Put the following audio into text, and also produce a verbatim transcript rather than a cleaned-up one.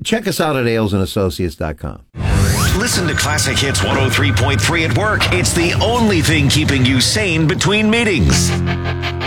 check us out at ailes and associates dot com. Listen to Classic Hits one oh three point three at work. It's the only thing keeping you sane between meetings.